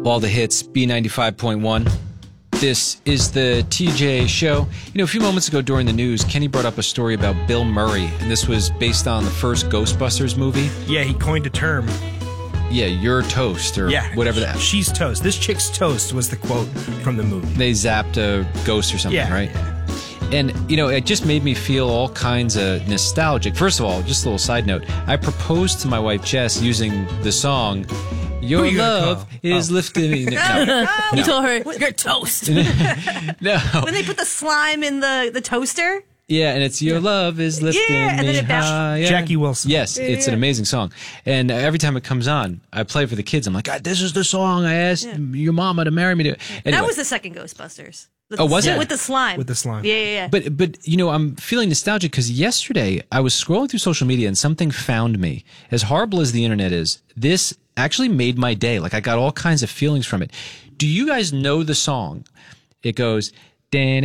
All the hits, B95.1. This is the TJ Show. You know, a few moments ago during the news, Kenny brought up a story about Bill Murray, and this was based on the first Ghostbusters movie. Yeah, he coined a term. Yeah, you're toast, or whatever that. She's toast. This chick's toast was the quote from the movie. They zapped a ghost or something, right? And, you know, it just made me feel all kinds of nostalgic. First of all, just a little side note. I proposed to my wife, Jess, using the song, Your Love is Lifting Me. No. You told her, you're toast. No. When they put the slime in the toaster? Yeah, and it's Your Love is Lifting and Me then it higher. Jackie Wilson. Yes, it's an amazing song. And every time it comes on, I play for the kids. I'm like, God, this is the song I asked your mama to marry me to. Anyway. That was the second Ghostbusters. Was it? With the slime. With the slime. Yeah. But you know, I'm feeling nostalgic because yesterday I was scrolling through social media and something found me. As horrible as the internet is, this actually made my day. Like, I got all kinds of feelings from it. Do you guys know the song? It goes... Isn't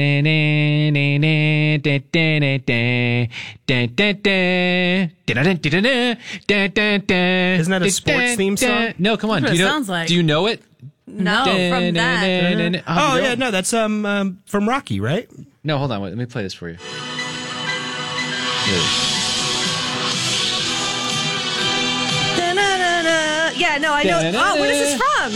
that a sports theme song? No, come on. That's what it sounds like. Do you know it? No, from that. Oh, yeah, no, that's from Rocky, right? No, hold on. Wait, let me play this for you. Yeah, no, I know. Oh, what is this from?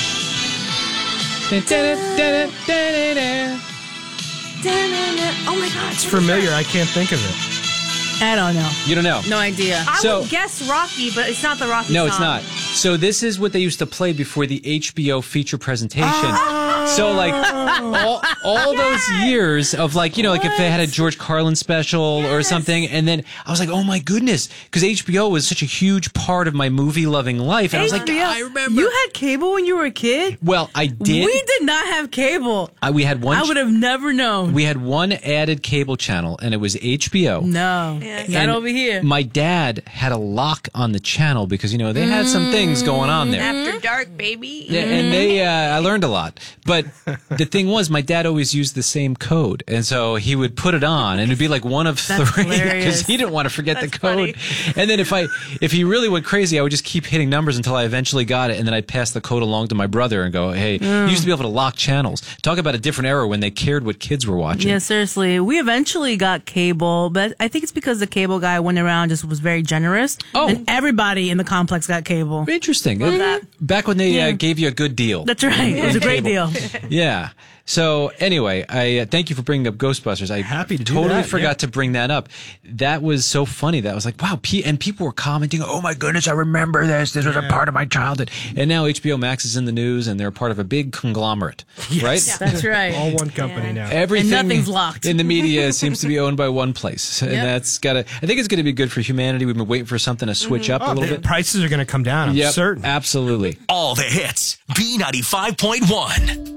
Oh my God. It's familiar. I can't think of it. I don't know. You don't know? No idea. I would guess Rocky, but it's not the Rocky No, song. it's not. So this is what they used to play before the HBO feature presentation. So like all those years of like, you know, like if they had a George Carlin special or something, and then I was like, oh my goodness, because HBO was such a huge part of my movie loving life, and I was like, I remember. You had cable when you were a kid? Well, I did. We did not have cable. We had one. I would have never known. We had one added cable channel, and it was HBO. No, not over here. My dad had a lock on the channel because, you know, they had some things going on there. After dark, baby. Yeah, and I learned a lot. But the thing was, my dad always used the same code. And so he would put it on, and it'd be like one of three because he didn't want to forget the code. Funny. And then if he really went crazy, I would just keep hitting numbers until I eventually got it. And then I'd pass the code along to my brother and go, hey, you used to be able to lock channels. Talk about a different era when they cared what kids were watching. Yeah, seriously. We eventually got cable, but I think it's because the cable guy went around, just was very generous. Oh. And everybody in the complex got cable. Interesting. Back when they gave you a good deal. That's right. It was a great deal. Yeah. So anyway, I thank you for bringing up Ghostbusters. I totally forgot to bring that up. That was so funny. That was like, wow. And people were commenting, oh my goodness, I remember this. This was a part of my childhood. And now HBO Max is in the news, and they're part of a big conglomerate, right? Yeah. That's right. All one company now. Everything and nothing's locked in the media seems to be owned by one place. And that's I think it's going to be good for humanity. We've been waiting for something to switch up a little bit. Prices are going to come down, I'm certain. Absolutely. All the hits, B95.1.